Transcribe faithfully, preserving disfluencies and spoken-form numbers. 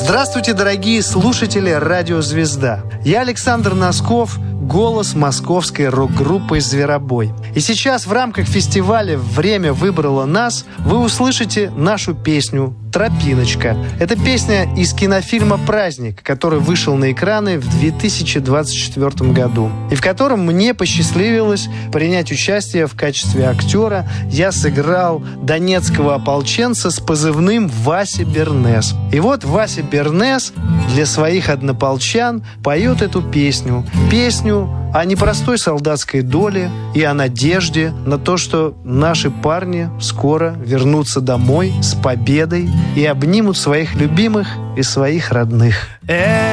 Здравствуйте, дорогие слушатели «Радио Звезда». Я Александр Носков, голос московской рок-группы «Зверобой». И сейчас в рамках фестиваля «Время выбрало нас» вы услышите нашу песню «Тропиночка». Это песня из кинофильма «Праздник», который вышел на экраны в две тысячи двадцать четвёртом году, и в котором мне посчастливилось принять участие в качестве актера. Я сыграл донецкого ополченца с позывным Вася Бернес. И вот Вася Бернес для своих однополчан поет эту песню. Песню о непростой солдатской доле и о надежде на то, что наши парни скоро вернутся домой с победой и обнимут своих любимых и своих родных.